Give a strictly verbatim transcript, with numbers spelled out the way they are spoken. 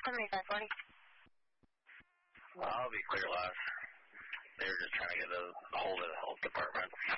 seventy-five forty. I'll be clear last. They were just trying to get a hold of the health department.